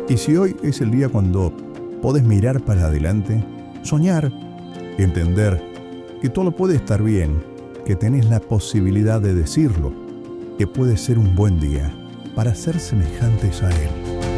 Y si hoy es el día cuando podés mirar para adelante, soñar, entender que todo puede estar bien, que tenés la posibilidad de decirlo, que puede ser un buen día para ser semejantes a Él.